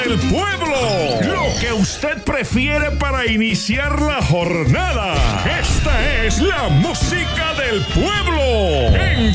del pueblo. Lo que usted prefiere para iniciar la jornada. Esta es la música del pueblo en